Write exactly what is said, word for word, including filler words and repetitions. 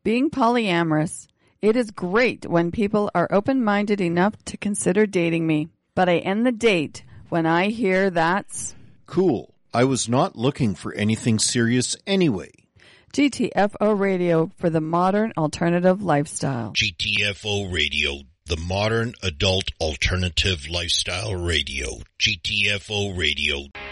Being polyamorous, it is great when people are open-minded enough to consider dating me. But I end the date when I hear that's... Cool. I was not looking for anything serious anyway. G T F O Radio for the modern alternative lifestyle. G T F O Radio, the modern adult alternative lifestyle radio. G T F O Radio.